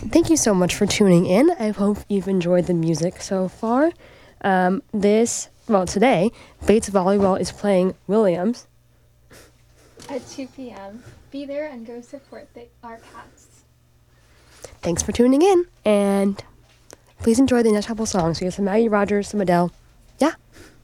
thank you so much for tuning in. I hope you've enjoyed the music so far. Today, Bates Volleyball is playing Williams at 2 p.m. Be there and go support our cats. Thanks for tuning in, and please enjoy the next couple songs. We have some Maggie Rogers, some Adele. Yeah.